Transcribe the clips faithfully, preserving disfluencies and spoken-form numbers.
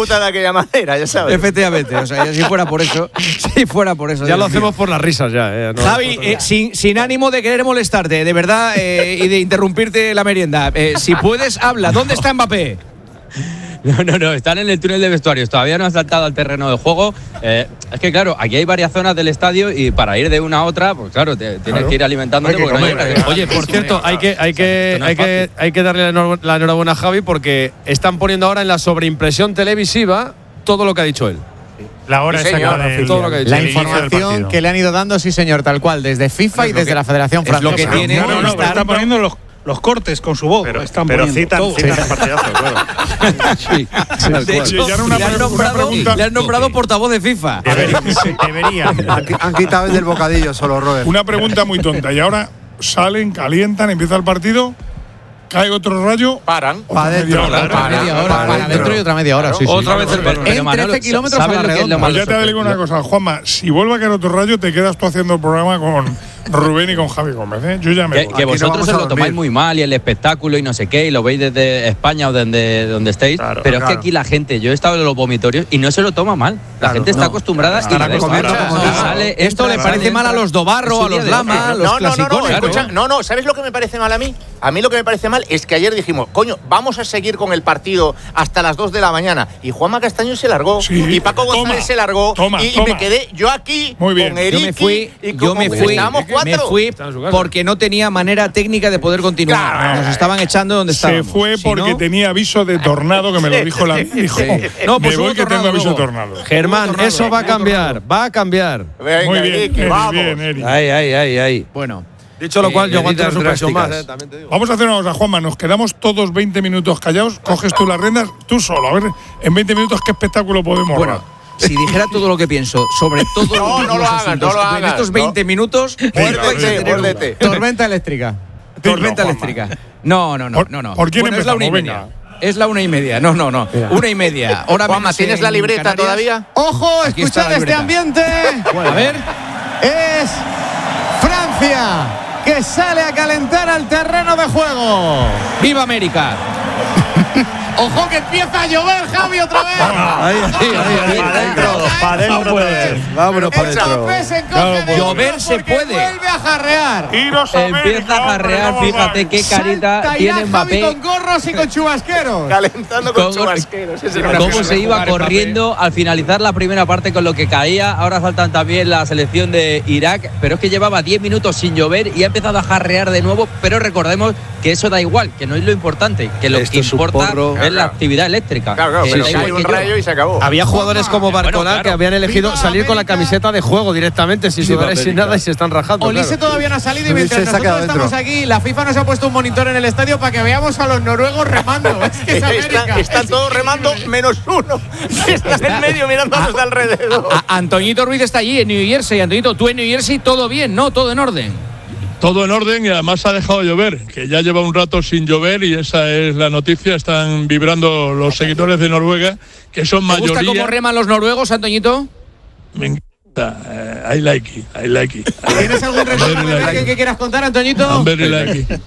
disputa de aquella manera, ya sabes. Efectivamente, o sea, si fuera por eso, si fuera por eso. Ya lo hacemos por las risas ya. Eh, no, Javi, eh, sin, sin ánimo de querer molestarte, de verdad, eh, y de interrumpirte la merienda, eh, si puedes, habla. ¿Dónde está Mbappé? No, no, no, están en el túnel de vestuarios, todavía no han saltado al terreno de juego. Eh, es que claro, aquí hay varias zonas del estadio y para ir de una a otra, pues claro, te, tienes claro. que ir alimentándote. Porque no hay otra que... Oye, por cierto, hay que, hay que, no hay que, hay que darle la enhorabuena a Javi porque están poniendo ahora en la sobreimpresión televisiva todo lo que ha dicho él. La hora sí, exacta de todo lo que ha dicho. La información que le han ido dando, sí señor, tal cual, desde FIFA y desde que, la Federación Francesa. Es lo que tiene. No, no, no, pero están poniendo los Los cortes con su voz. Pero, están pero citan, citan el partidazo, claro. Sí, de hecho, una, le, han nombrado, le han nombrado portavoz de FIFA. Deberían. Deberían. Han, han quitado el del bocadillo solo, Robert. Una pregunta muy tonta. Y ahora salen, calientan, empieza el partido, cae otro rayo. Paran. Para adentro. Para media hora. Para adentro y otra media hora. Sí, sí. Otra vez el balón. En trece kilómetros a la redonda. Pues ya te digo una cosa, Juanma. Si vuelve a caer otro rayo, te quedas tú haciendo el programa con Rubén y con Javi Gómez, ¿eh? Yo ya me Que, voy. que vosotros no se lo tomáis muy mal y el espectáculo y no sé qué, y lo veis desde España o desde donde estéis, claro, pero claro. es que aquí la gente, yo he estado en los vomitorios y no se lo toma mal. La claro, gente está no. acostumbrada y, y, y sale. Esto le parece mal a los Dobarro, a los Lama, a los no, clasicones. No, no, no, escucha, no, no, ¿sabes lo que me parece mal a mí? A mí lo que me parece mal es que ayer dijimos, coño, vamos a seguir con el partido hasta las dos de la mañana. Y Juanma Castaño se largó. Sí. Y Paco González toma, se largó. Toma, y, toma. y me quedé yo aquí muy bien. con Eriki. Yo me fui, y yo me fui, me fui porque no tenía manera técnica de poder continuar. Claro. Nos estaban echando donde estábamos. Se fue porque si no, tenía aviso de tornado, que me lo dijo la dijo. No, pues me voy que tengo aviso de tornado. Germán, tornado, eso va a cambiar, va a cambiar. Venga, muy bien, Eriki, Eri, vamos. bien, Eri. Ay, ay, ay, ay. Bueno. Dicho lo cual, eh, yo aguanto una ocasión más. Eh, también te digo. Vamos a hacer una cosa, Juanma. Nos quedamos todos veinte minutos callados. Coges tú las riendas, tú solo. A ver, en veinte minutos, ¿qué espectáculo podemos bueno, dar? Si dijera todo lo que pienso sobre todo no, los no lo hagas, no lo hagas. En estos veinte no. minutos, muérdete, muérdete. Tormenta eléctrica. Tormenta eléctrica. No, no, no, no, no. ¿Por quién bueno, empezamos? Es la una y media. Es la una y media. No, no, no. Mira. Una y media. Ahora Juanma, ¿tienes la libreta Canarias? Todavía? Ojo, aquí escuchad este ambiente. Bueno, a ver. Es Francia, que sale a calentar al terreno de juego. ¡Viva América! Ojo que empieza a llover, Javi, otra vez. Ahí, ahí, ahí. Para adentro, para adentro. Vámonos para adentro. Llover se puede. Vuelve a jarrear. Empieza a jarrear, fíjate qué carita Salta tiene Mbappé. Javi con gorros y con chubasqueros. Calentando con, con chubasqueros. Cómo se iba corriendo al finalizar la primera parte con lo que caía. Ahora faltan también la selección de Irak, pero es que llevaba diez minutos sin llover y ha empezado a jarrear de nuevo. Pero recordemos que eso da igual, que no es lo importante, que lo Esto que importa es, es la actividad eléctrica. Claro, claro, eh, pero cae un rayo y se acabó. Había jugadores como Barcola bueno, claro. que habían elegido Viva salir con la América. Camiseta de juego directamente, sin sudar y sin nada, y se están rajando. Olise claro. todavía no ha salido y mientras nosotros estamos aquí, la FIFA nos ha puesto un monitor en el estadio para que veamos a los noruegos remando. Es que es América. Están, están todos remando menos uno. Está en el medio mirando a los de alrededor. A, a, Antoñito Ruiz está allí en New Jersey. Antoñito, tú en New Jersey, todo bien, ¿no? Todo en orden. Todo en orden y además ha dejado de llover, que ya lleva un rato sin llover y esa es la noticia. Están vibrando los seguidores de Noruega, que son mayoría. ¿Te gusta cómo reman los noruegos, Antoñito? Me encanta. Uh, I like it. I like it. ¿Tienes algún recuerdo like que, que quieras contar, Antoñito? I'm very like it.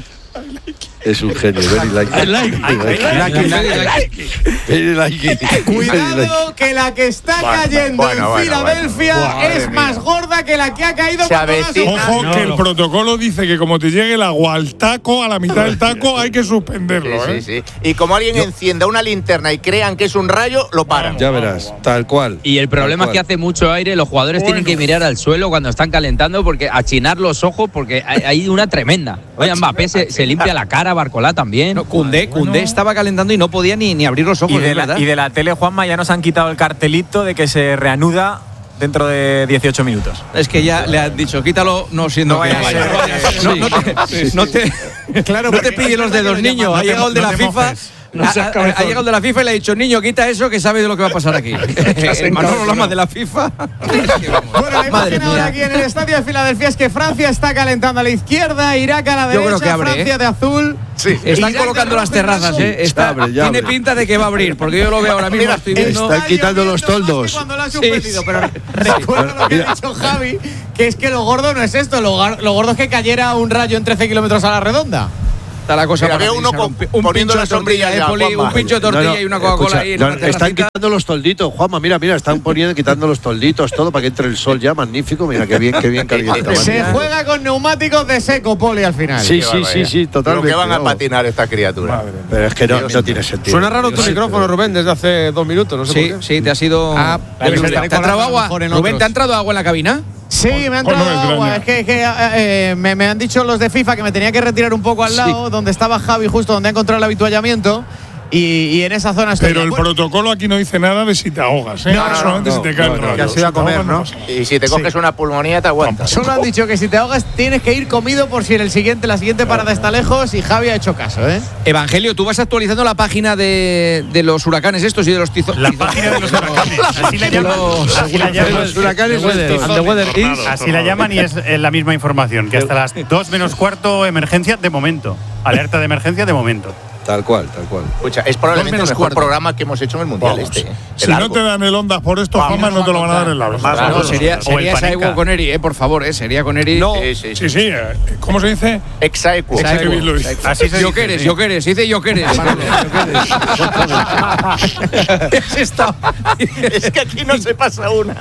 Es un genio, very like it. I like it. I like it. Very like it. Very like it. Cuidado que la que está bueno, cayendo bueno, en bueno, Filadelfia bueno, es bueno. más gorda que la que ha caído Se cuando avecina. la Ojo no, que no. el protocolo dice que como te llegue el agua al taco, a la mitad del taco, hay que suspenderlo. Sí, ¿eh? sí, sí. Y como alguien Yo. encienda una linterna y crean que es un rayo, lo paran. Ya verás, tal cual. Y el problema es que hace mucho aire, los jugadores bueno. tienen que mirar al suelo cuando están calentando, porque achinar los ojos, porque hay, hay una tremenda. Oye, Mbappé se, se limpia la cara, Barcola también. No, Koundé, Koundé bueno. estaba calentando y no podía ni, ni abrir los ojos. Y de, la, y de la tele, Juanma, ya nos han quitado el cartelito de que se reanuda dentro de dieciocho minutos. Es que ya le han dicho, quítalo, no siendo no que vaya, vaya. vaya. No, no te, no te, claro, no te pille los dedos, niño. Ha llegado el de la FIFA. No ha, ha, ha llegado el de la FIFA y le ha dicho, niño, quita eso que sabes de lo que va a pasar aquí. El Manolo Lama de la FIFA. Bueno, la imagen ahora aquí en el estadio de Filadelfia es que Francia está calentando a la izquierda, Irak a la derecha, Yo creo que abre, Francia ¿eh? de azul. Sí. Están Irak colocando las terrazas, ¿eh? Está, abre, tiene abre. pinta de que va a abrir, porque yo lo veo ahora mismo. Estoy viendo. Están quitando los toldos. Cuando lo ha suspendido, sí. Pero recuerda lo que ha dicho Javi, que es que lo gordo no es esto, lo, lo gordo es que cayera un rayo en trece kilómetros a la redonda. Está la cosa Mira, para veo uno pensar. con- un, un poniendo pincho la de tortilla, sombrilla eh, ya, Poli, Juanma. un pincho de tortilla No, no, y una Coca-Cola escucha, ahí en no, una están terracita. quitando los tolditos, Juanma, mira, mira, están poniendo, quitando los tolditos, todo para que entre el sol ya, magnífico, mira qué bien, qué bien calienta. Se juega con neumáticos de seco, Poli, al final. Sí, Qué sí, sí, barbaridad. sí, totalmente. Lo que van a vamos. patinar esta criatura. Pero es que no, Dios no mío. tiene sentido. Suena raro tu Sí, micrófono, Rubén, desde hace dos minutos. No sé Sí, por qué. sí, te ha sido. Ah, ¿Te debe ser ha estaré entrado colando a lo agua? mejor en Rubén, otros. ¿te ha entrado agua en la cabina? Sí, me ha Pues entrado no me agua. extraña. Es que, que, eh, me, me han dicho los de FIFA que me tenía que retirar un poco al lado, donde estaba Javi, justo donde ha encontrado el habituallamiento. Y, y en esa zona estoy. Pero el Bueno, protocolo aquí no dice nada de si te ahogas, ¿eh? No, no, solamente no, si te cae no, el no, rayo. que has ido a Si te comer, ahogas, ¿no? pasa nada. Y si te coges una pulmonía, te aguantas. Solo han dicho que si te ahogas tienes que ir comido por si en el siguiente, la siguiente parada está lejos y Javi ha hecho caso, ¿eh? Evangelio, tú vas actualizando la página de, de los huracanes estos y de los tizos. La página de los huracanes. Así la llaman. Así la llaman. Los huracanes The weather, estos. and the weather is- Así la llaman y es eh, la misma información. Que hasta las dos menos cuarto, emergencia de momento. Alerta de emergencia de momento. Tal cual, tal cual. Escucha, es probablemente el menos mejor cuarto. programa que hemos hecho en el Mundial Vamos. este. ¿eh? Si De no largo. te dan el Ondas por esto, Juanma, no te lo van a dar en la Más verdad. o No, menos. sería, O el sería esa Panica. Evo con Eri, eh, por favor, eh, sería con Eri. No. Sí, sí, sí. Sí, sí. eh, ¿Cómo se dice? Exaequo. Qué bien lo dice. Así se Yo dice, quieres, sí. yo quieres, dice yo quieres. Es que aquí no se pasa una.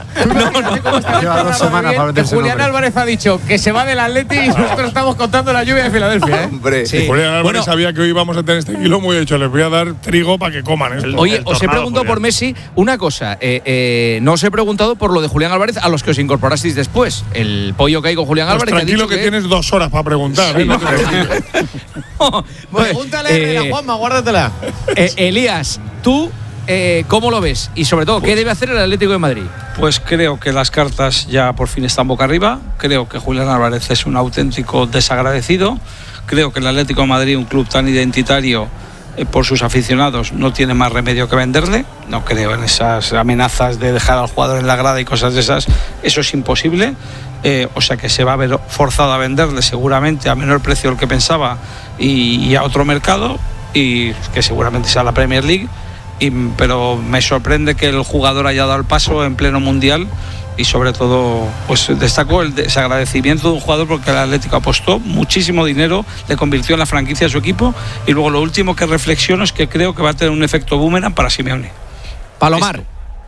Lleva dos semanas para Que meterse Julián nombre. Álvarez ha dicho que se va del Atleti y nosotros estamos contando la lluvia de Filadelfia, ¿eh? Hombre. Sí. Julián Álvarez Bueno. sabía que hoy íbamos a tener este kilo muy hecho. Les voy a dar trigo para que coman esto. Oye, El os he tornado, preguntado por Julián. Messi una cosa. Eh, eh, no os he preguntado por lo de Julián Álvarez a los que os incorporasteis después. El pollo que hay con Julián Pues Álvarez. tranquilo que, que, ha dicho tienes dos horas para preguntar. ¿eh? No te preocupes. Bueno, Pregúntale a Herrera, eh, Juanma, guárdatela. eh, Elías, tú, eh, ¿cómo lo ves? Y sobre todo, ¿qué debe hacer el Atlético de Madrid? Pues creo que las cartas ya por fin están boca arriba. Creo que Julián Álvarez es un auténtico desagradecido. Creo que el Atlético de Madrid, un club tan identitario eh, por sus aficionados, no tiene más remedio que venderle. No creo en esas amenazas de dejar al jugador en la grada y cosas de esas. Eso es imposible. Eh, o sea que se va a ver forzado a venderle seguramente a menor precio del que pensaba y, y a otro mercado, y que seguramente sea la Premier League. Y, pero me sorprende que el jugador haya dado el paso en pleno mundial, y sobre todo pues destaco el desagradecimiento de un jugador porque el Atlético apostó muchísimo dinero, le convirtió en la franquicia de su equipo, y luego lo último que reflexiono es que creo que va a tener un efecto boomerang para Simeone. Palomar.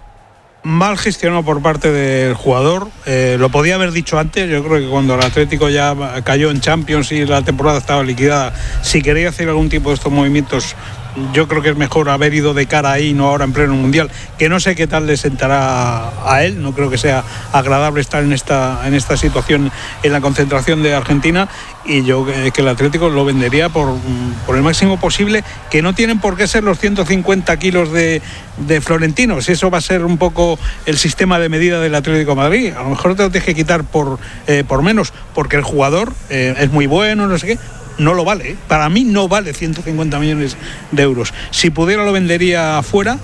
Mal gestionado por parte del jugador. Eh, lo podía haber dicho antes. Yo creo que cuando el Atlético ya cayó en Champions y la temporada estaba liquidada, si quería hacer algún tipo de estos movimientos, yo creo que es mejor haber ido de cara ahí, no ahora en pleno mundial, que no sé qué tal le sentará a él. No creo que sea agradable estar en esta, en esta situación en la concentración de Argentina, y yo eh, que el Atlético lo vendería por, por el máximo posible, que no tienen por qué ser los ciento cincuenta kilos de, de Florentino. Si eso va a ser un poco el sistema de medida del Atlético de Madrid, a lo mejor te lo tienes que quitar por, eh, por menos, porque el jugador eh, es muy bueno, no sé qué. No lo vale, ¿eh? Para mí no vale ciento cincuenta millones de euros. Si pudiera lo vendería afuera.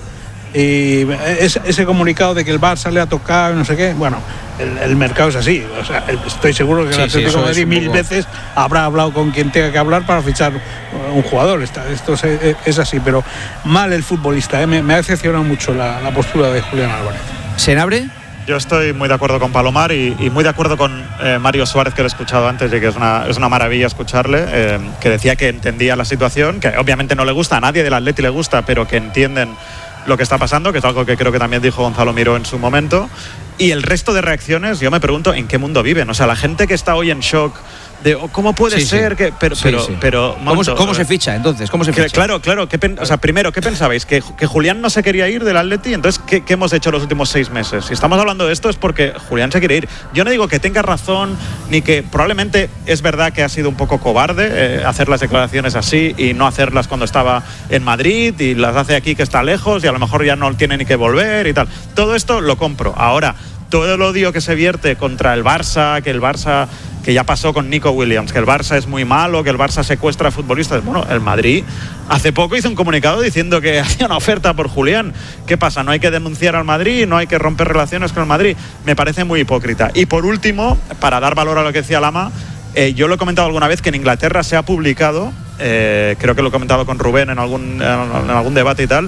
Y ese, ese comunicado de que el Barça le ha tocado, no sé qué, bueno, el, el mercado es así. O sea, estoy seguro que Sí, el sí, Atlético eso de Madrid es un mil poco- veces habrá hablado con quien tenga que hablar para fichar un jugador. Está- Esto es, es así, pero mal el futbolista, ¿eh? me, me ha decepcionado mucho la, la postura de Julián Álvarez. ¿Senabre? Yo estoy muy de acuerdo con Palomar y, y muy de acuerdo con eh, Mario Suárez, que lo he escuchado antes y que es una, es una maravilla escucharle, eh, que decía que entendía la situación, que obviamente no le gusta, a nadie del Atleti le gusta, pero que entienden lo que está pasando, que es algo que creo que también dijo Gonzalo Miró en su momento. Y el resto de reacciones, yo me pregunto en qué mundo viven. O sea, la gente que está hoy en shock de oh, cómo puede Sí, ser sí. que. Pero, Sí, pero, sí. pero ¿Cómo, momento, se- cómo eh, se ficha entonces? ¿Cómo se que- ficha? claro, claro. ¿qué pen- o sea, primero, ¿qué pensabais? ¿Que, que Julián no se quería ir del Atleti? Entonces, ¿qué, ¿qué hemos hecho los últimos seis meses? Si estamos hablando de esto es porque Julián se quiere ir. Yo no digo que tenga razón, ni que probablemente es verdad que ha sido un poco cobarde eh, hacer las declaraciones así y no hacerlas cuando estaba en Madrid, y las hace aquí que está lejos y a lo mejor ya no tiene ni que volver y tal. Todo esto lo compro. Ahora, todo el odio que se vierte contra el Barça, que el Barça, que ya pasó con Nico Williams, que el Barça es muy malo, que el Barça secuestra a futbolistas. Bueno, el Madrid hace poco hizo un comunicado diciendo que hacía una oferta por Julián. ¿Qué pasa? ¿No hay que denunciar al Madrid? ¿No hay que romper relaciones con el Madrid? Me parece muy hipócrita. Y por último, para dar valor a lo que decía Lama, eh, yo lo he comentado alguna vez que en Inglaterra se ha publicado, eh, creo que lo he comentado con Rubén en algún, en algún debate y tal,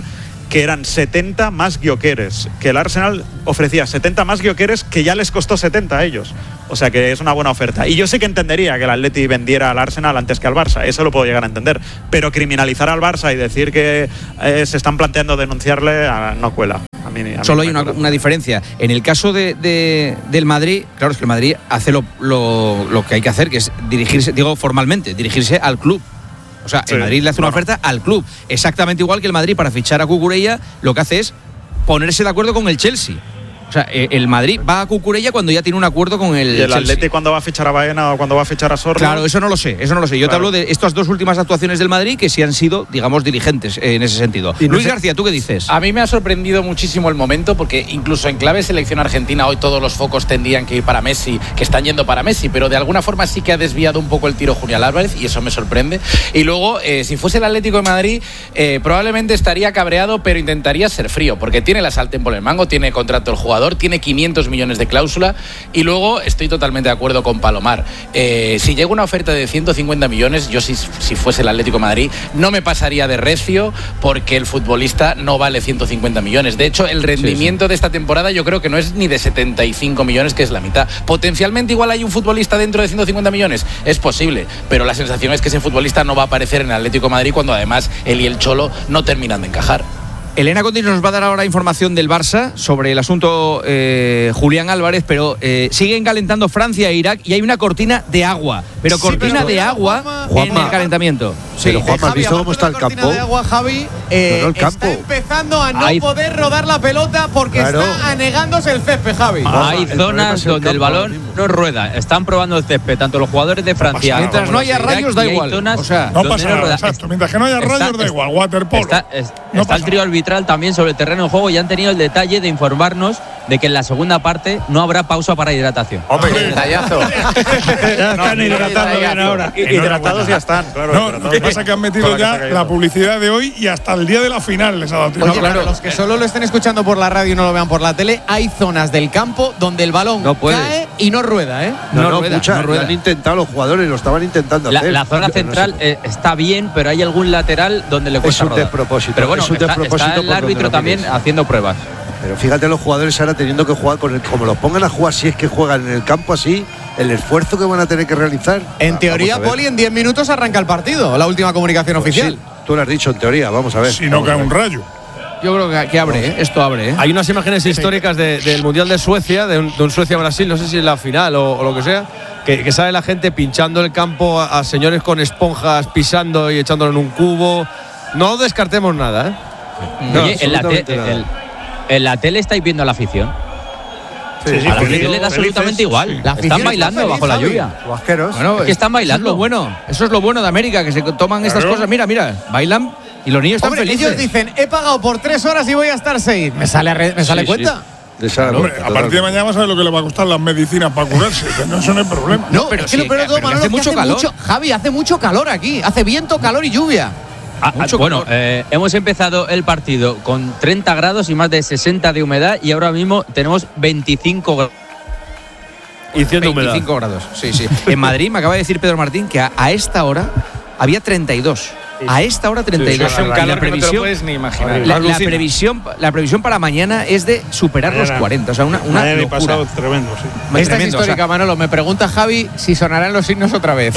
que eran setenta más Gyökeres, que el Arsenal ofrecía setenta más Gyökeres, que ya les costó setenta a ellos. O sea que es una buena oferta. Y yo sí que entendería que el Atleti vendiera al Arsenal antes que al Barça, eso lo puedo llegar a entender. Pero criminalizar al Barça y decir que eh, se están planteando denunciarle, a, no cuela. A mí, a mí Solo no hay una, cuela. una diferencia. En el caso de, de, del Madrid, claro, es que el Madrid hace lo, lo, lo que hay que hacer, que es dirigirse, digo formalmente, dirigirse al club. O sea, sí, el Madrid le hace una bueno. oferta al club. Exactamente igual que el Madrid para fichar a Cucurella, lo que hace es ponerse de acuerdo con el Chelsea. O sea, el Madrid va a Cucurella cuando ya tiene un acuerdo con el ¿Y el Chelsea. Atleti cuando va a fichar a Baena o cuando va a fichar a Sorlo? Claro, eso no lo sé, eso no lo sé. Yo claro. te hablo de estas dos últimas actuaciones del Madrid que sí han sido, digamos, diligentes en ese sentido. No Luis sé. García, ¿tú qué dices? A mí me ha sorprendido muchísimo el momento porque incluso en clave selección argentina hoy todos los focos tendrían que ir para Messi, que están yendo para Messi, pero de alguna forma sí que ha desviado un poco el tiro Julián Álvarez y eso me sorprende. Y luego, eh, si fuese el Atlético de Madrid, eh, probablemente estaría cabreado, pero intentaría ser frío, porque tiene la sartén por el mango, tiene contrato el jugador, tiene quinientos millones de cláusula y luego estoy totalmente de acuerdo con Palomar. Eh, si llega una oferta de ciento cincuenta millones, yo si, si fuese el Atlético de Madrid no me pasaría de recio porque el futbolista no vale ciento cincuenta millones. De hecho, el rendimiento sí, sí. de esta temporada yo creo que no es ni de setenta y cinco millones, que es la mitad. Potencialmente igual hay un futbolista dentro de ciento cincuenta millones, es posible, pero la sensación es que ese futbolista no va a aparecer en el Atlético de Madrid cuando además él y el Cholo no terminan de encajar. Elena Conti nos va a dar ahora información del Barça sobre el asunto eh, Julián Álvarez, pero eh, siguen calentando Francia e Irak y hay una cortina de agua, pero sí, cortina pero de agua Juanma, en Juanma. el calentamiento. Sí, pero Juanma, ¿has visto cómo está el campo? De agua, Javi, eh, no, no, el campo. Está empezando a no hay... poder rodar la pelota porque claro. está anegándose el césped, Javi. Ah, hay zonas el donde el balón no rueda. Están probando el césped, tanto los jugadores de Francia. No mientras no haya rayos da igual. O sea, no pasa nada, exacto. Mientras que no haya rayos da igual. Waterpolo. Está, es, no está el trío arbitral también sobre el terreno de juego y han tenido el detalle de informarnos de que en la segunda parte no habrá pausa para hidratación. Hombre, detallazo. Ya están hidratando bien ahora. Hidratados ya están, claro. No, lo que pasa es que han metido ya la publicidad de hoy y hasta el día de la final les ha dado tiempo. Oye, claro, los que solo lo estén escuchando por la radio y no lo vean por la tele, hay zonas del campo donde el balón no cae y no rueda, ¿eh? No, no, no rueda, mucha, no rueda. Lo han intentado los jugadores, lo estaban intentando la, hacer. La zona central no sé. eh, está bien, pero hay algún lateral donde le cuesta rodar. Es un despropósito. Pero bueno, es un está, despropósito está el árbitro también haciendo pruebas. Pero fíjate los jugadores ahora teniendo que jugar con el, como los pongan a jugar, si es que juegan en el campo así, el esfuerzo que van a tener que realizar. En ah, teoría, Poli, en diez minutos arranca el partido, la última comunicación pues oficial. Sí, tú lo has dicho en teoría, vamos a ver. Si no cae un rayo. Yo creo que, que abre, ¿eh? Esto abre. ¿eh? Hay unas imágenes históricas de, del Mundial de Suecia, de un, de un Suecia-Brasil, no sé si es la final o, o lo que sea, que, que sale la gente pinchando el campo a, a señores con esponjas, pisando y echándolo en un cubo. No descartemos nada, ¿eh? No, Oye, en la, te, nada. El, en la tele estáis viendo a la afición. Sí, sí, a la afición le da absolutamente igual. Sí. La están bailando bajo la lluvia. Bueno, es que están bailando. Eso es lo bueno. Eso es lo bueno de América, que se toman claro. estas cosas. Mira, mira, bailan y los niños están Hombre, felices. Ellos dicen, he pagado por tres horas y voy a estar seis. Me sale, me sí, sale sí. cuenta. Claro, hombre, a partir de mañana vas a ver lo que le va a costar las medicinas para curarse. No, eso no es problema. No, pero es que sí, lo peor de todo, Manolo, hace mucho calor. Mucho, Javi, hace mucho calor aquí. Hace viento, calor y lluvia. Ah, bueno, eh, hemos empezado el partido con treinta grados y más de sesenta de humedad y ahora mismo tenemos veinticinco grados. Y cien de humedad. veinticinco grados, sí, sí. En Madrid me acaba de decir Pedro Martín que a, a esta hora había treinta y dos. A esta hora treinta y dos. Sí, es un calor la previsión, que no te lo puedes ni imaginar. La, la, previsión, la previsión para mañana es de superar mañana, los cuarenta. O sea, una, una locura. Pasado tremendo, sí. Esta tremendo, es histórica, o sea, Manolo. Me pregunta Javi si sonarán los himnos otra vez.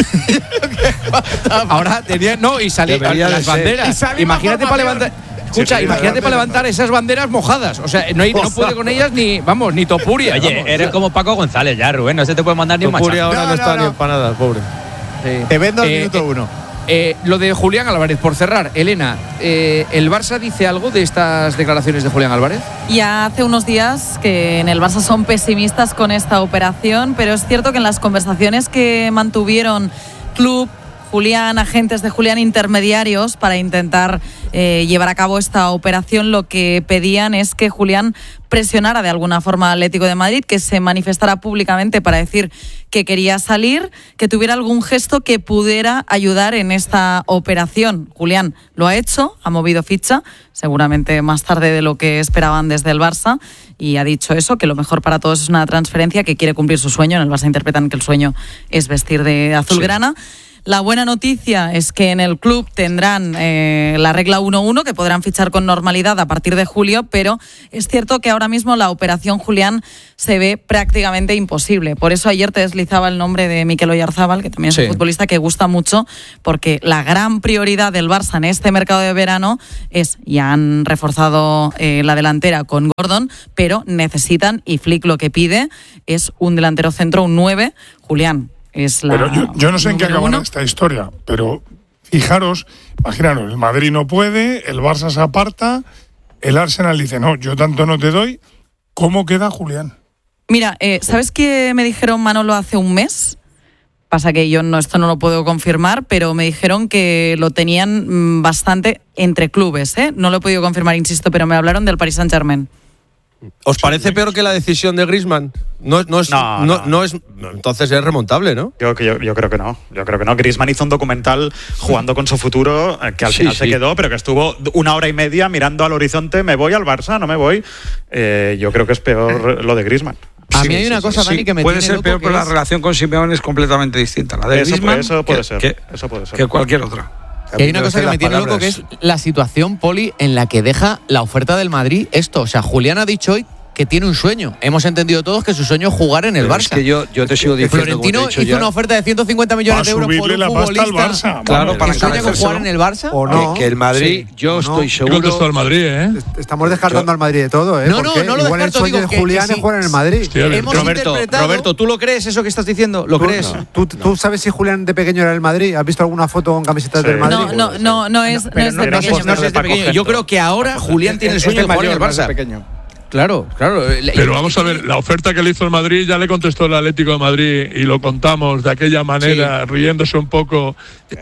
Ahora tenía… No, y salían las banderas. Imagínate para levantar… Escucha, sí, imagínate para levantar esas banderas mojadas. O sea, no, hay, no puede con ellas ni, vamos, ni Topuria. Oye, vamos, eres como Paco González ya, Rubén. No se te puede mandar ni un machazo. Topuria ahora no, no, no está no. ni empanada, pobre. Sí. Te vendo al eh, minuto eh, uno. Eh, lo de Julián Álvarez, por cerrar, Elena, eh, ¿el Barça dice algo de estas declaraciones de Julián Álvarez? Ya hace unos días que en el Barça son pesimistas con esta operación, pero es cierto que en las conversaciones que mantuvieron club, Julián, agentes de Julián intermediarios para intentar eh, llevar a cabo esta operación, lo que pedían es que Julián presionara de alguna forma al Atlético de Madrid, que se manifestara públicamente para decir que quería salir, que tuviera algún gesto que pudiera ayudar en esta operación. Julián lo ha hecho, ha movido ficha, seguramente más tarde de lo que esperaban desde el Barça, y ha dicho eso, que lo mejor para todos es una transferencia, que quiere cumplir su sueño. En el Barça interpretan que el sueño es vestir de azulgrana. Sí. La buena noticia es que en el club tendrán eh, la regla uno uno, que podrán fichar con normalidad a partir de julio, pero es cierto que ahora mismo la operación Julián se ve prácticamente imposible. Por eso ayer te deslizaba el nombre de Mikel Oyarzábal, que también es sí. un futbolista que gusta mucho, porque la gran prioridad del Barça en este mercado de verano es, ya han reforzado eh, la delantera con Gordon, pero necesitan, y Flick lo que pide es un delantero centro, un nueve. Julián es la. Pero yo, yo no sé en qué acabará uno. esta historia, pero fijaros, imaginaros, el Madrid no puede, el Barça se aparta, el Arsenal dice, no, yo tanto no te doy. ¿Cómo queda Julián? Mira, eh, ¿sabes qué me dijeron, Manolo, hace un mes? Pasa que yo no, esto no lo puedo confirmar, pero me dijeron que lo tenían bastante entre clubes, ¿eh? No lo he podido confirmar, insisto, pero me hablaron del Paris Saint-Germain. ¿Os parece peor que la decisión de Griezmann? No, no es, no, no, no. no es, entonces es remontable, ¿no? Yo, yo, yo creo que no. Yo creo que no. Griezmann hizo un documental jugando con su futuro que al Sí, final sí. se quedó, pero que estuvo una hora y media mirando al horizonte. ¿Me voy al Barça? ¿No me voy? Eh, yo creo que es peor lo de Griezmann. A Sí, mí hay sí, una sí, cosa, sí. Dani, que me puede tiene ser loco, peor, que pero la es- relación con Simeone es completamente distinta. La de Eso, Griezmann, eso puede que, ser. que- Eso puede ser. que cualquier otra. Que hay una cosa que me tiene loco, que es la situación, Poli, en la que deja la oferta del Madrid esto. O sea, Julián ha dicho hoy que tiene un sueño. Hemos entendido todos que su sueño es jugar en el Pero Barça. es que yo, yo te sigo diciendo, Florentino como te he dicho hizo ya, una oferta de ciento cincuenta millones de euros por subirle un la pasta al futbolista Barça. Claro, que para sueña con encarecerse, jugar en el Barça. O no. que, que el Madrid, Sí, yo o no. estoy ¿Qué contestó seguro. el Madrid, eh? Estamos descartando al Madrid de todo, ¿eh? No, no, Porque no lo igual el descarto, sueño digo de que- Julián que es sí. jugar en el Madrid. Hostia, Hemos Roberto, interpretado- Roberto, ¿tú lo crees eso que estás diciendo? ¿Lo ¿Tú- crees? ¿Tú, tú sabes si Julián de pequeño era del Madrid? ¿Has visto alguna foto con camisetas Sí. del Madrid? No, no, no, no es, no Pero es no, de no sé, pequeño. no sé si es de pequeño. Yo creo que ahora Julián tiene el sueño de jugar en el Barça. pequeño. Claro, claro. Pero vamos a ver, la oferta que le hizo el Madrid ya le contestó el Atlético de Madrid y lo contamos de aquella manera, riéndose un poco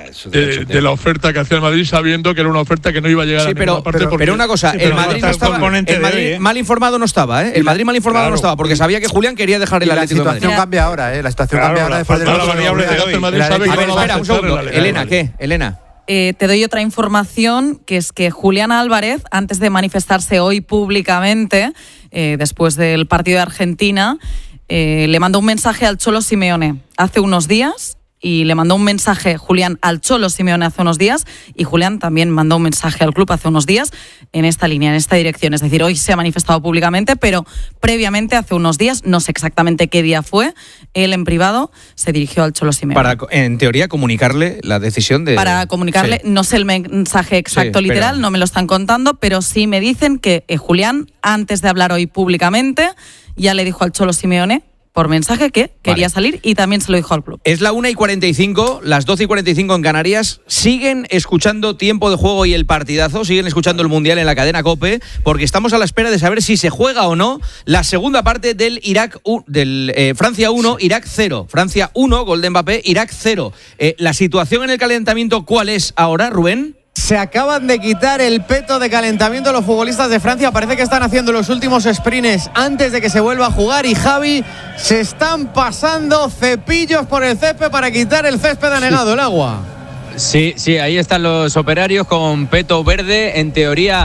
de, de la oferta que hacía el Madrid, sabiendo que era una oferta que no iba a llegar Sí, a ninguna pero, parte. pero, porque- pero una cosa, Sí, el pero Madrid, está no el estaba, componente el de Madrid hoy, ¿eh? mal informado no estaba, ¿eh? El Madrid mal informado Claro. no estaba, porque sabía que Julián quería dejar Y el la Atlético de Madrid. situación cambia ahora, ¿eh? La situación Claro, cambia ahora la después del falta otro la variable mundial. de hoy. El Madrid El sabe Atlético- que A ver, no va a espera, un aceptar segundo. el Atlético de Elena, Madrid. ¿qué? Elena. Eh, te doy otra información, que es que Julián Álvarez, antes de manifestarse hoy públicamente, eh, después del partido de Argentina, eh, le mandó un mensaje al Cholo Simeone hace unos días, y le mandó un mensaje Julián al Cholo Simeone hace unos días, y Julián también mandó un mensaje al club hace unos días en esta línea, en esta dirección. Es decir, hoy se ha manifestado públicamente, pero previamente, hace unos días, no sé exactamente qué día fue, él en privado se dirigió al Cholo Simeone. Para, en teoría, comunicarle la decisión de. Para comunicarle, Sí. no sé el mensaje exacto Sí, literal, pero- no me lo están contando, pero sí me dicen que eh, Julián, antes de hablar hoy públicamente, ya le dijo al Cholo Simeone por mensaje que quería salir, y también se lo dijo al club. Es la una y cuarenta y cinco, las doce y cuarenta y cinco en Canarias. Siguen escuchando Tiempo de Juego y el partidazo, siguen escuchando el Mundial en la cadena COPE, porque estamos a la espera de saber si se juega o no la segunda parte del Irak u- del eh, Francia uno, Irak cero. Francia uno, gol de Mbappé, Irak cero. Eh, la situación en el calentamiento, ¿cuál es ahora, Rubén? Se acaban de quitar el peto de calentamiento los futbolistas de Francia. Parece que están haciendo los últimos sprints antes de que se vuelva a jugar. Y Javi, se están pasando cepillos por el césped para quitar el césped anegado, el agua. Sí, sí, ahí están los operarios con peto verde. En teoría,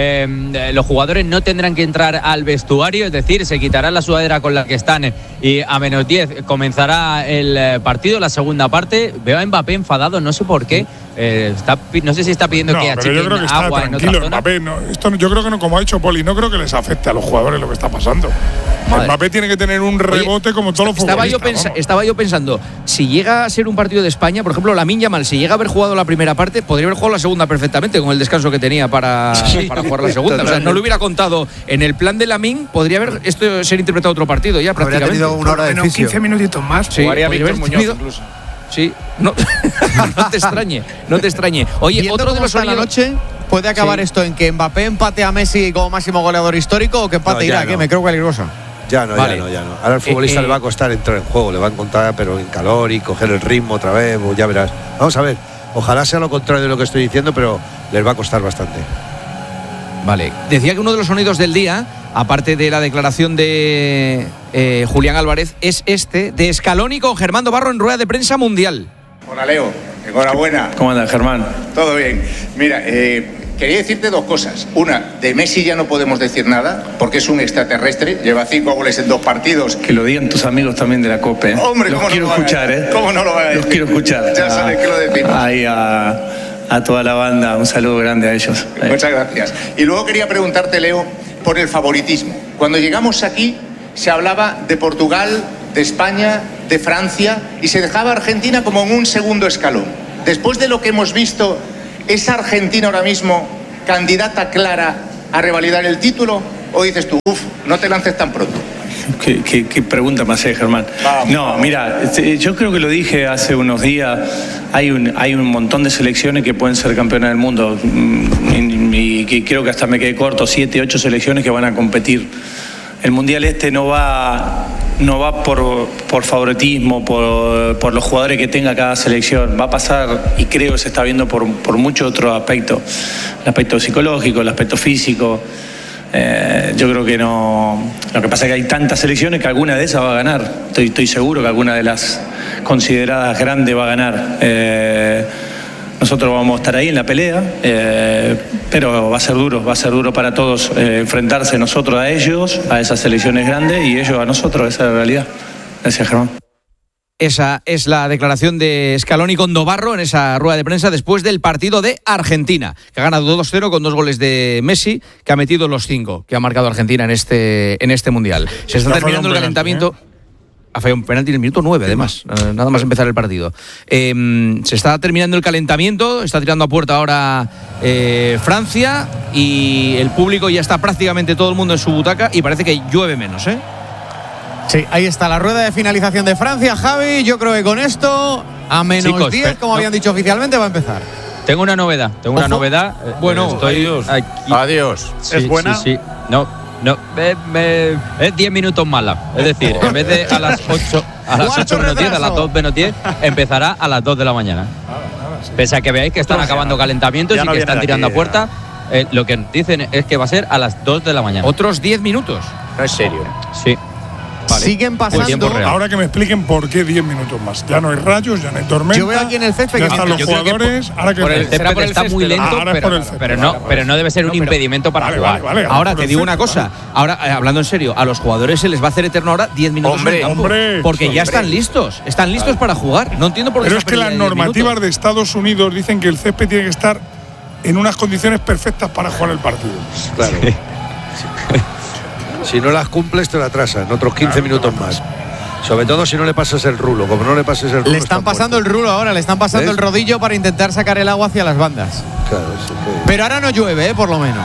eh, los jugadores no tendrán que entrar al vestuario, es decir, se quitará la sudadera con la que están y a menos diez comenzará el eh, partido, la segunda parte. Veo a Mbappé enfadado, no sé por qué. Eh, está, pi- no sé si está pidiendo No, que pero achiquen yo creo que está agua en otra tranquilo. zona. Mbappé, no, esto no- yo creo que no, como ha dicho Poli, no creo que les afecte a los jugadores lo que está pasando. Madre. Mbappé tiene que tener un rebote Oye, como todos los estaba yo, futbolistas. pensa- vamos. estaba yo pensando, si llega a ser un partido de España, por ejemplo, Lamine Yamal, si llega a haber jugado la primera parte, podría haber jugado la segunda perfectamente con el descanso que tenía para, Sí, para jugar la segunda. O sea, no lo hubiera contado en el plan de Lamine, podría haber esto ser interpretado otro partido ya Habría prácticamente. tenido una hora de Bueno, fisio. quince minutitos más. Sí, Jugaría podría Víctor haber Muñoz tenido- incluso. Sí, no, no te extrañe, no te extrañe. Oye, Viendo otro de cómo los está la sonidos- noche, ¿puede acabar Sí. esto en que Mbappé empate a Messi como máximo goleador histórico o que empate No, ya Irak? no. Que me creo peligrosa. Ya no, Vale. ya no, ya no. Ahora al futbolista Eh, eh, le va a costar entrar en juego, le va a encontrar, pero en calor y coger el ritmo otra vez, pues ya verás. Vamos a ver, ojalá sea lo contrario de lo que estoy diciendo, pero les va a costar bastante. Vale, decía que uno de los sonidos del día, aparte de la declaración de eh, Julián Álvarez, es este de Scaloni con Germán Barro en rueda de prensa mundial. Hola Leo, enhorabuena. ¿Cómo andas, Germán? Todo bien. Mira, eh, quería decirte dos cosas. Una, de Messi ya no podemos decir nada, porque es un extraterrestre, lleva cinco goles en dos partidos. Que lo digan tus amigos también de la COPE. ¿eh? Hombre, los ¿cómo quiero no lo escuchar, van a, ¿eh? ¿Cómo no lo van a decir? Los quiero escuchar. Ya sabes que lo decimos. Ahí a, a toda la banda, un saludo grande a ellos. Muchas gracias. Y luego quería preguntarte, Leo, por el favoritismo. Cuando llegamos aquí se hablaba de Portugal, de España, de Francia, y se dejaba a Argentina como en un segundo escalón. Después de lo que hemos visto, ¿es Argentina ahora mismo candidata clara a revalidar el título? ¿O dices tú, uff, no te lances tan pronto? ¿Qué, qué, qué pregunta me hace, Germán? Vamos, no, vamos. Mira, yo creo que lo dije hace unos días, hay un, hay un montón de selecciones que pueden ser campeonas del mundo, y, y creo que hasta me quedé corto, siete, ocho selecciones que van a competir. El Mundial este no va, no va por, por favoritismo, por, por los jugadores que tenga cada selección. Va a pasar, y creo que se está viendo por, por muchos otros aspectos. El aspecto psicológico, el aspecto físico. Eh, yo creo que no. Lo que pasa es que hay tantas selecciones que alguna de esas va a ganar. Estoy, estoy seguro que alguna de las consideradas grandes va a ganar. Eh, Nosotros vamos a estar ahí en la pelea, eh, pero va a ser duro, va a ser duro para todos eh, enfrentarse nosotros a ellos, a esas selecciones grandes, y ellos a nosotros, esa es la realidad. Gracias, Germán. Esa es la declaración de Scaloni con Novarro en esa rueda de prensa después del partido de Argentina, que ha ganado dos cero con dos goles de Messi, que ha metido los cinco que ha marcado Argentina en este, en este Mundial. Se está terminando el calentamiento. ¿eh? Ha fallado un penalti en el minuto nueve, además, eh, nada más empezar el partido. Eh, se está terminando el calentamiento, está tirando a puerta ahora eh, Francia, y el público ya está prácticamente todo el mundo en su butaca, y parece que llueve menos, ¿eh? Sí, ahí está la rueda de finalización de Francia, Javi. Yo creo que con esto, a menos Chicos, diez, como no. habían dicho oficialmente, va a empezar. Tengo una novedad, tengo Ojo. una novedad. Bueno, estoy adiós. Aquí. Adiós. Sí, ¿Es buena? Sí, sí. No. No, eh, eh, es diez minutos mala. Es decir, en vez de a las ocho, a las ocho menos diez, a las dos menos diez, empezará a las dos de la mañana. Pese a que veáis que están acabando calentamientos y que están tirando a puerta, eh, lo que dicen es que va a ser a las dos de la mañana. ¿Otros diez minutos? No es serio. Sí. Vale. Siguen pasando. Pues ahora que me expliquen por qué diez minutos más. Ya no hay rayos, ya no hay tormenta. Yo veo aquí en el césped ya que están los jugadores. Por, ahora que por el césped por el está césped. muy lento, Ahora pero, por el pero, no, pero no debe ser un no, pero, impedimento para vale, jugar. Vale, vale, ahora te digo una cosa. Ahora, eh, hablando en serio, a los jugadores se les va a hacer eterno ahora diez minutos hombre, en el campo. Hombre, porque hombre. ya están listos. Están listos vale. para jugar. No entiendo por qué. Pero es que las normativas de Estados Unidos dicen que el césped tiene que estar en unas condiciones perfectas para jugar el partido. Claro. Sí. Si no las cumples, te la atrasan otros quince claro, minutos más. Sobre todo si no le pasas el rulo. Como no le pases el rulo. Le están pasando muerto. el rulo ahora, le están pasando ¿Ves? el rodillo para intentar sacar el agua hacia las bandas. Claro, sí que... Pero ahora no llueve, ¿eh? Por lo menos.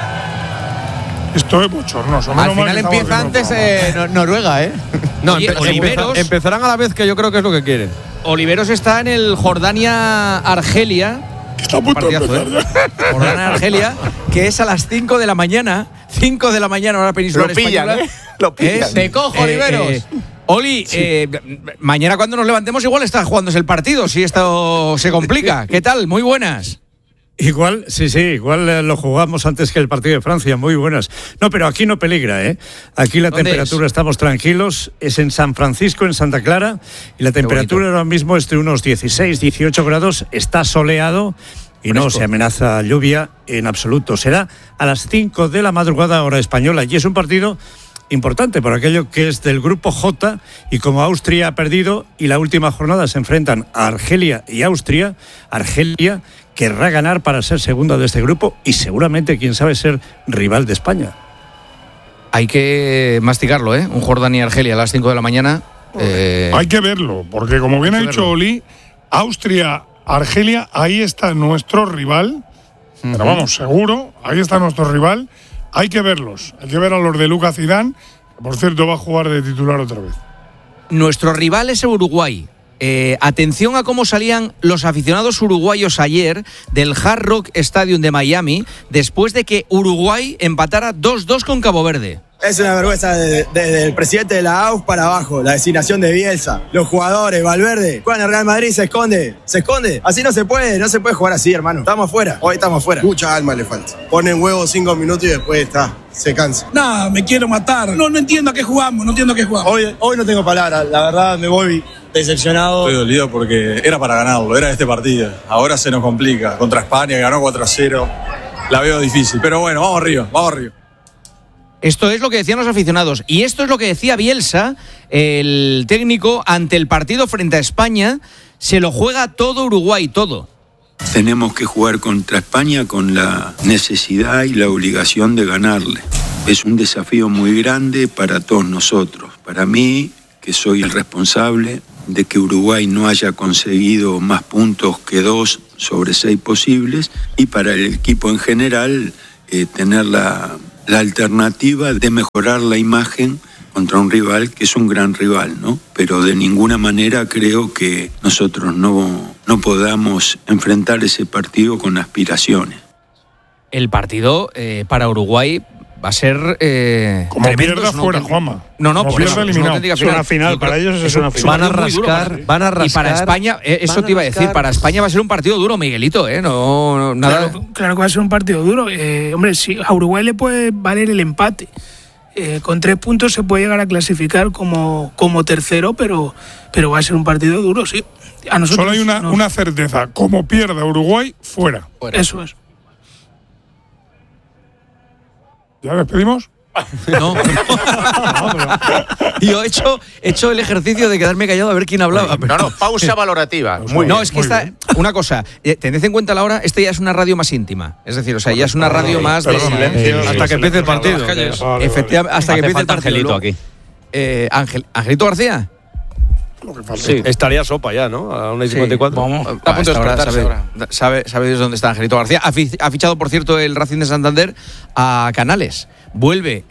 Esto es bochornoso. Al final empieza antes eh, Noruega, ¿eh? No, Oye, empe Oliveros, empezarán a la vez, que yo creo que es lo que quieren. Oliveros está en el Jordania-Argelia. Está a punto de empezar, ¿eh? Jordania-Argelia, que es a las cinco de la mañana. cinco de la mañana, ahora península Lo pillan, española. ¿eh? Lo pillan. ¿Eh? Te cojo, eh, Oliveros. Eh, Oli, sí. eh, mañana cuando nos levantemos igual está jugándose el partido, si esto se complica. ¿Qué tal? Muy buenas. Igual, sí, sí, igual eh, lo jugamos antes que el partido de Francia, muy buenas. No, pero aquí no peligra, ¿eh? Aquí la temperatura, es? estamos tranquilos, es en San Francisco, en Santa Clara, y la temperatura ahora mismo es de unos dieciséis, dieciocho grados, está soleado y Fresco. No se amenaza lluvia en absoluto. Será a las cinco de la madrugada hora española, y es un partido importante por aquello que es del grupo J, y como Austria ha perdido y la última jornada se enfrentan a Argelia y Austria, Argelia querrá ganar para ser segunda de este grupo y seguramente, quién sabe, ser rival de España. Hay que masticarlo, ¿eh? Un Jordania-Argelia a las cinco de la mañana. Eh... Hay que verlo, porque como bien ha dicho verlo. Oli, Austria-Argelia, ahí está nuestro rival, uh-huh. pero vamos, seguro, ahí está nuestro rival. Hay que verlos, hay que ver a los de Lucas Zidane, que por cierto va a jugar de titular otra vez. Nuestro rival es Uruguay. Eh, atención a cómo salían los aficionados uruguayos ayer del Hard Rock Stadium de Miami, después de que Uruguay empatara dos dos con Cabo Verde. Es una vergüenza desde de, de el presidente de la A U F para abajo, la designación de Bielsa, los jugadores, Valverde, juegan en Real Madrid, se esconde, se esconde. Así no se puede, no se puede jugar así, hermano. Estamos afuera, hoy estamos afuera. Mucha alma le falta. Ponen huevos cinco minutos y después está, se cansa. Nada, me quiero matar. No, no entiendo a qué jugamos, no entiendo a qué jugamos. Hoy, hoy no tengo palabras, la verdad me voy decepcionado. Estoy dolido porque era para ganarlo, era este partido. Ahora se nos complica. Contra España ganó cuatro a cero. la veo difícil. Pero bueno, vamos arriba, vamos arriba. Esto es lo que decían los aficionados. Y esto es lo que decía Bielsa, el técnico, ante el partido frente a España. Se lo juega todo Uruguay, todo. Tenemos que jugar contra España con la necesidad y la obligación de ganarle. Es un desafío muy grande para todos nosotros. Para mí, que soy el responsable de que Uruguay no haya conseguido más puntos que dos sobre seis posibles, y para el equipo en general, eh, tener la, la alternativa de mejorar la imagen contra un rival que es un gran rival, ¿no? Pero de ninguna manera creo que nosotros no, no podamos enfrentar ese partido con aspiraciones. El partido eh, para Uruguay va a ser eh, como tremendo, pierda fuera, auténtica... Juanma. No, no, como por pierda eso, eliminado. es una, es una final, para ellos es una final. Van a rascar, van a rascar. Y para España, eh, eso te iba a decir, para España va a ser un partido duro, Miguelito, ¿eh? No, no nada. Claro, claro que va a ser un partido duro. Eh, hombre, sí, a Uruguay le puede valer el empate. Eh, con tres puntos se puede llegar a clasificar como, como tercero, pero, pero va a ser un partido duro, sí. A nosotros, solo hay una, nos... una certeza: como pierda Uruguay, fuera. fuera. Eso es. ¿Ya despedimos? No. Yo he hecho, he hecho el ejercicio de quedarme callado a ver quién hablaba. No, no, pausa valorativa. Muy no, bien, es que esta, bien. Una cosa, tened en cuenta la hora, esta ya es una radio más íntima. Es decir, o sea, ya es una radio más de silencio. Eh, hasta que empiece el partido. Efectivamente, hasta que empiece el partido. Angelito aquí. Eh, Ángel, ¿Angelito García? Sí, estaría sopa ya, ¿no? A una y cincuenta y cuatro. Sí. Vamos, está a punto de despertarse ahora. Sabe, sabe Dios dónde está Angelito García. Ha, fi, ha fichado, por cierto, el Racing de Santander a Canales. Vuelve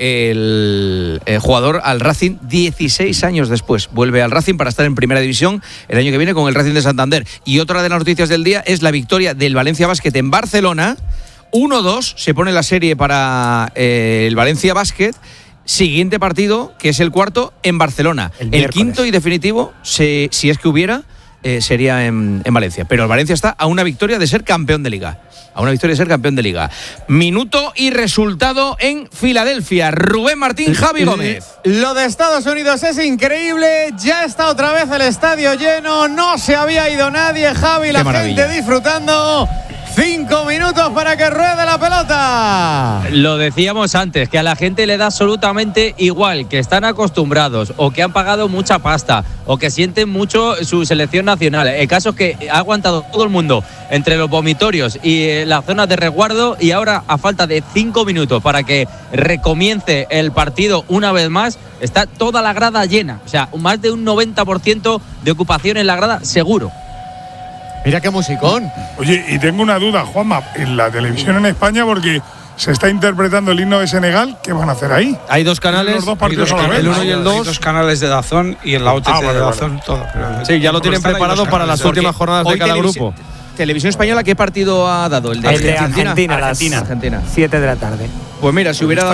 el, el jugador al Racing dieciséis años después. Vuelve al Racing para estar en Primera División el año que viene con el Racing de Santander. Y otra de las noticias del día es la victoria del Valencia Basket en Barcelona. uno dos se pone la serie para eh, el Valencia Basket. Siguiente partido, que es el cuarto, en Barcelona. El, el quinto y definitivo, se, si es que hubiera, eh, sería en, en Valencia. Pero el Valencia está a una victoria de ser campeón de Liga. A una victoria de ser campeón de Liga. Minuto y resultado en Filadelfia. Rubén Martín, Javi Gómez. Lo de Estados Unidos es increíble. Ya está otra vez el estadio lleno. No se había ido nadie, Javi. La gente disfrutando. Cinco minutos para que ruede la pelota. Lo decíamos antes, que a la gente le da absolutamente igual, que están acostumbrados o que han pagado mucha pasta o que sienten mucho su selección nacional. El caso es que ha aguantado todo el mundo entre los vomitorios y las zonas de resguardo, y ahora, a falta de cinco minutos para que recomience el partido una vez más, está toda la grada llena. O sea, más de un noventa por ciento de ocupación en la grada seguro. Mira qué musicón. Oye, y tengo una duda, Juanma, en la televisión en España, porque se está interpretando el himno de Senegal, ¿qué van a hacer ahí? Hay dos canales, los dos partidos dos, a la vez, el uno y el dos. Hay dos canales de Dazón y en la O T T ah, vale, de Dazón vale. todo. Pero sí, ya lo tienen preparado para las últimas jornadas de cada grupo. Televisión Española, ¿qué partido ha dado? El de, el de Argentina. Argentina, Argentina. Argentina. Siete de la tarde. Pues mira, si hubiera dado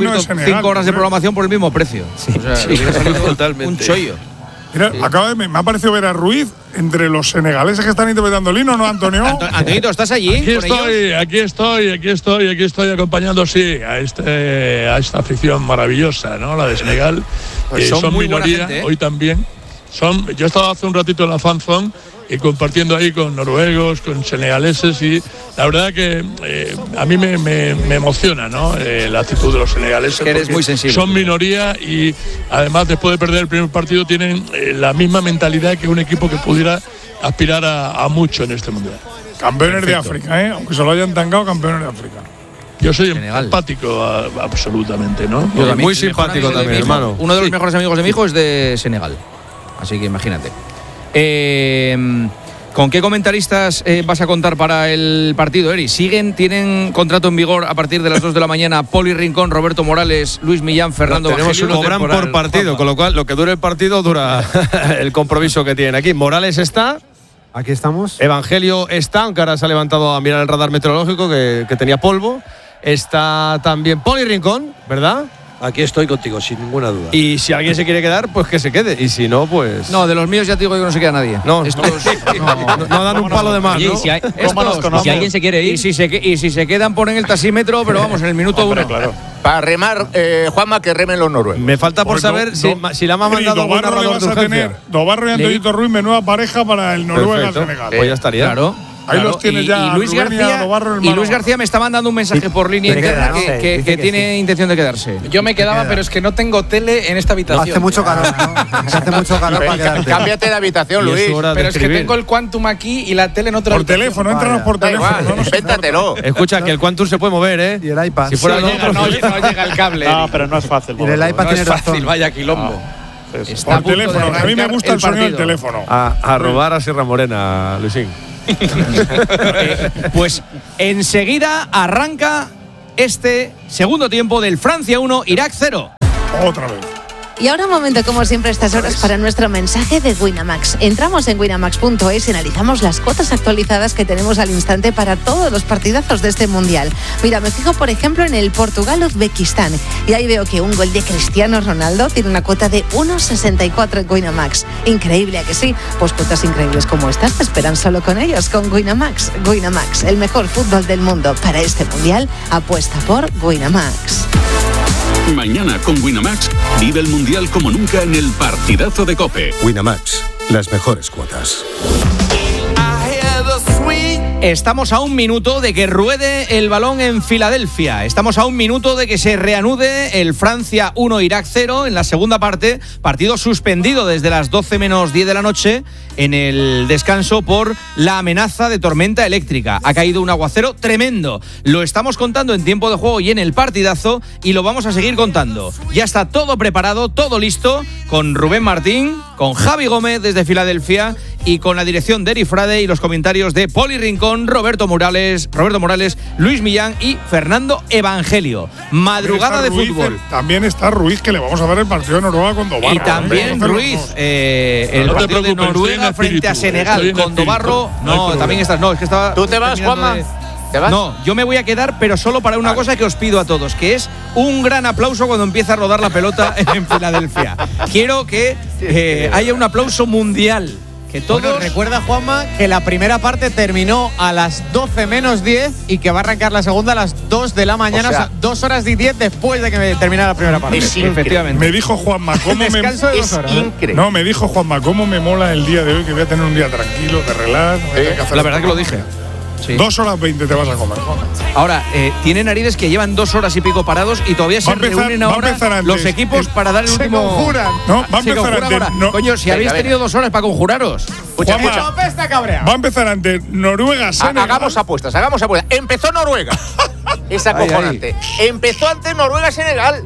cinco horas de programación por el mismo precio. Sí, o sea, sí, hubiera salido totalmente un chollo. Mira, sí. acaba de, me, me ha parecido ver a Ruiz entre los senegaleses que están interpretando el himno, ¿no, Antonio? Antonito, ¿estás allí? Aquí estoy, ellos? aquí estoy, aquí estoy, aquí estoy acompañando, sí, a, este, a esta afición maravillosa, ¿no? La de Senegal. Pues eh, son son muy minoría, gente, ¿eh? hoy también. Son, yo he estado hace un ratito en la Fan Zone y compartiendo ahí con noruegos, con senegaleses, y la verdad que eh, a mí me, me, me emociona, ¿no? Eh, la actitud de los senegaleses. Que eres muy sensible. Son minoría y además después de perder el primer partido tienen eh, la misma mentalidad que un equipo que pudiera aspirar a, a mucho en este mundial. Campeones Perfecto. de África, ¿eh? Aunque se lo hayan tangado, campeones de África. Yo soy Senegal. empático a, absolutamente, ¿no? Yo muy simpático también, hermano. Uno de los sí. mejores amigos de mi hijo es de Senegal. Así que imagínate. Eh, ¿Con qué comentaristas eh, vas a contar para el partido, Eri? ¿Siguen, tienen contrato en vigor a partir de las dos de la mañana Poli Rincón, Roberto Morales, Luis Millán, Fernando Tenemos uno cobran por partido, con lo cual lo que dure el partido dura el compromiso que tienen aquí. Morales está. Aquí estamos. Evangelio está, aunque ahora se ha levantado a mirar el radar meteorológico que, que tenía polvo. Está también Poli Rincón, ¿verdad? Aquí estoy contigo, sin ninguna duda. Y si alguien se quiere quedar, pues que se quede. Y si no, pues. No, de los míos ya te digo que no se queda nadie. No, estos no, no, no, no dan un palo de más. Oye, ¿no? y si, hay, estos, y si alguien se quiere ir. Y si se, y si se quedan, ponen el taxímetro, pero vamos, en el minuto Hombre, uno. Claro. Para remar, eh, Juanma, que remen los noruegos. Me falta por Pues saber do, si, do, si la ha mandado algún narrador de urgencia. Dobarro y Antonito Ruiz, menuda pareja para el Noruega-Senegal. Pues ya estaría. Claro. Ahí los tienes ya. Y Luis, García, y Luis García me está mandando un mensaje por línea interna que, que, que, que tiene sí. intención de quedarse. Yo me quedaba, pero es que no tengo tele en esta habitación. No, hace mucho calor, ¿no? Hace mucho calor para quedarte. Cámbiate de habitación, Luis. Pero es que tengo el Quantum aquí y la tele en otra Por habitación. teléfono, entranos por teléfono. No Invéntatelo. Escucha, que el Quantum se puede mover, ¿eh? Y el iPad. Si fuera no, llega, no, no llega el cable. No, pero no es fácil. Y el iPad no tiene es fácil, razón. vaya quilombo. Por teléfono. A mí me gusta el sonido del teléfono. A, a robar a Sierra Morena, Luisín. eh, pues enseguida arranca este segundo tiempo del Francia uno, Irak cero. Otra vez. Y ahora un momento, como siempre, a estas horas para nuestro mensaje de Winamax. Entramos en winamax punto es y analizamos las cuotas actualizadas que tenemos al instante para todos los partidazos de este Mundial. Mira, me fijo, por ejemplo, en el Portugal-Uzbekistán. Y ahí veo que un gol de Cristiano Ronaldo tiene una cuota de uno sesenta y cuatro en Winamax. Increíble, ¿a que sí? Pues cuotas increíbles como estas te esperan solo con ellos, con Winamax. Winamax, el mejor fútbol del mundo. Para este Mundial, apuesta por Winamax. Mañana con Winamax vive el Mundial como nunca en el partidazo de COPE. Winamax, las mejores cuotas. Estamos a un minuto de que ruede el balón en Filadelfia. Estamos a un minuto de que se reanude el Francia uno, Irak cero en la segunda parte. Partido suspendido desde las doce menos diez de la noche en el descanso por la amenaza de tormenta eléctrica. Ha caído un aguacero tremendo. Lo estamos contando en tiempo de juego y en el partidazo y lo vamos a seguir contando. Ya está todo preparado, todo listo, con Rubén Martín, con Javi Gómez desde Filadelfia y con la dirección de Eri Frade y los comentarios de Poli Rincón, Roberto Morales, Roberto Morales, Luis Millán y Fernando Evangelio. Madrugada de Ruiz, fútbol. También está Ruiz, que le vamos a ver el partido de Noruega con Dobarro. Y también Ruiz, eh, el no partido de Noruega frente a Senegal con Dobarro. No, también estás. No, es que estaba. ¿Tú te vas, Juanma? De... ¿Te vas? No, yo me voy a quedar, pero solo para una vale. cosa que os pido a todos, que es un gran aplauso cuando empieza a rodar la pelota en Filadelfia. Quiero que eh, haya un aplauso mundial. Que todos… Bueno, recuerda, Juanma, que la primera parte terminó a las doce menos diez y que va a arrancar la segunda a las dos de la mañana, o sea, o sea dos horas y diez después de que terminara la primera parte. Es efectivamente. Me dijo Juanma, ¿cómo me… Descanso de dos horas, ¿eh? No, me dijo Juanma, ¿cómo me mola el día de hoy? Que voy a tener un día tranquilo, de relax. No eh, que la verdad que lo dije. Sí. Dos horas veinte te vas a comer. Ahora, eh, tiene narices que llevan dos horas y pico parados y todavía se empezar, reúnen ahora los equipos el, para dar el se último… Conjuran. No, va a se empezar antes. No. Coño, si venga, habéis venga. tenido dos horas para conjuraros. Juanma, va a empezar antes Noruega, Senegal. Hagamos apuestas, hagamos apuestas. Empezó Noruega. Es acojonante. Empezó antes Noruega, Senegal.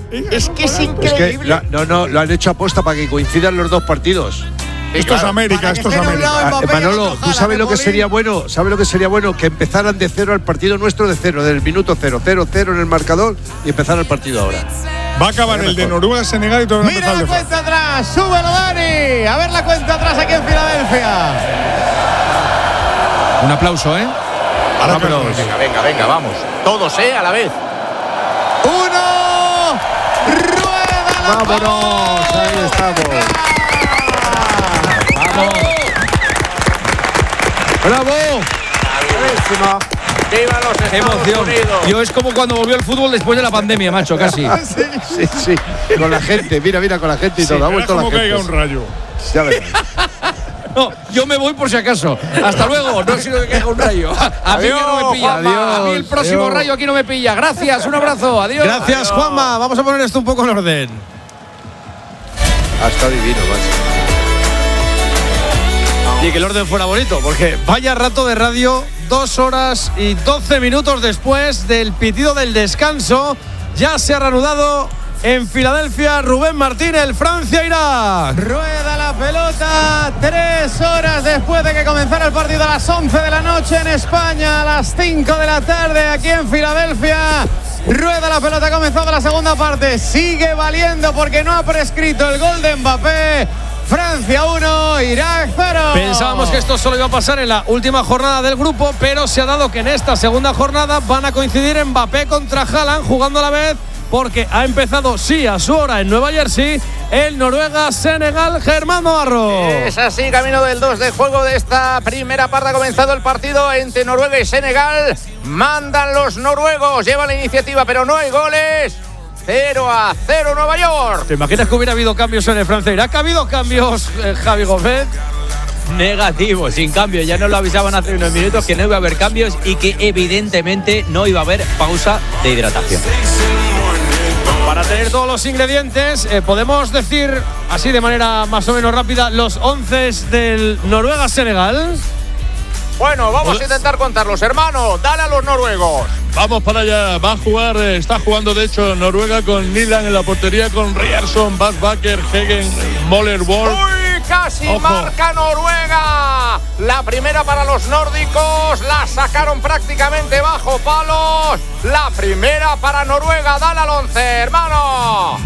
Es que es increíble. Es que, la, no, no, lo han hecho apuesta para que coincidan los dos partidos. Sí, esto claro. es América, esto es América. Ah, Manolo, ¿tú sabes lo que sería bueno? ¿Sabes lo que sería bueno? Que empezaran de cero al partido nuestro de cero, del minuto cero, cero, cero en el marcador y empezar el partido ahora. Va a acabar el de Noruega, Senegal y todo el mundo. Mira la cuenta atrás, súbelo Dani. A ver la cuenta atrás aquí en Filadelfia. Un aplauso, ¿eh? Ahora pero, venga, venga, venga, vamos. Todos, ¿eh? A la vez. Uno. Rueda la Vámonos, ahí estamos. ¡Bravo! ¡Bravísimo! ¡Viva los Estados emoción. Unidos! Yo es como cuando volvió el fútbol después de la pandemia, macho, casi. sí, sí, sí. Con la gente, mira, mira, con la gente y sí, todo. Ha vuelto la gente. Caiga un rayo. Ya verás. No, yo me voy por si acaso. Hasta luego. No sirve que caiga un rayo. A adiós, mí ya no me pilla. Juanma. A mí el próximo adiós. rayo aquí no me pilla. Gracias, un abrazo. Adiós. Gracias, adiós. Juanma. Vamos a poner esto un poco en orden. Ah, está divino, macho. Y que el orden fuera bonito, porque vaya rato de radio, dos horas y doce minutos después del pitido del descanso, ya se ha reanudado en Filadelfia Rubén Martín, el Francia-Irak. Rueda la pelota, tres horas después de que comenzara el partido a las once de la noche en España, a las cinco de la tarde aquí en Filadelfia. Rueda la pelota, ha comenzado la segunda parte, sigue valiendo porque no ha prescrito el gol de Mbappé. Francia uno, Irak cero. Pensábamos que esto solo iba a pasar en la última jornada del grupo, pero se ha dado que en esta segunda jornada van a coincidir Mbappé contra Haaland jugando a la vez, porque ha empezado, sí, a su hora en Nueva Jersey, el Noruega-Senegal. Germán Navarro. Es así, camino del dos de juego de esta primera parte. Ha comenzado el partido entre Noruega y Senegal. Mandan los noruegos, llevan la iniciativa, pero no hay goles. cero a cero Nueva York. ¿Te imaginas que hubiera habido cambios en el Francia-Irak? ¿Ha habido cambios, eh, Javi Gómez? negativo, sin cambio. Ya nos lo avisaban hace unos minutos que no iba a haber cambios y que evidentemente no iba a haber pausa de hidratación. Para tener todos los ingredientes, eh, podemos decir así de manera más o menos rápida los once del Noruega-Senegal. Bueno, vamos a intentar contarlos, hermano. Dale a los noruegos. Vamos para allá. Va a jugar, eh, está jugando de hecho Noruega con Nilan en la portería, con Ryerson, Bassbacker, Hegen, Mollerborg. ¡Uy! Casi Ojo. marca Noruega. La primera para los nórdicos. La sacaron prácticamente bajo palos. La primera para Noruega. Dale al once, hermano.